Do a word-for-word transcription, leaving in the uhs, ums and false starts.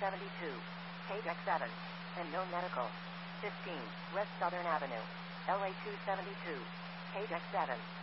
seventy-two, page X seven, and no medical. fifteen, West Southern Avenue, L A two seventy-two, page X seven.